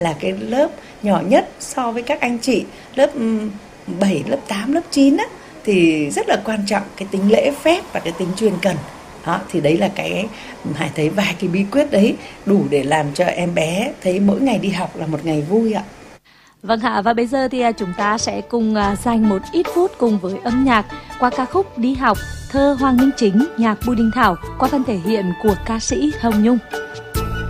là cái lớp nhỏ nhất so với các anh chị lớp 7, lớp 8, lớp 9 á, thì rất là quan trọng cái tính lễ phép và cái tính chuyên cần. Đó, thì đấy là cái Hải thấy vài cái bí quyết đấy đủ để làm cho em bé thấy mỗi ngày đi học là một ngày vui ạ. Vâng ạ, và bây giờ thì chúng ta sẽ cùng dành một ít phút cùng với âm nhạc qua ca khúc Đi học, thơ Hoàng Minh Chính, nhạc Bùi Đình Thảo qua phần thể hiện của ca sĩ Hồng Nhung.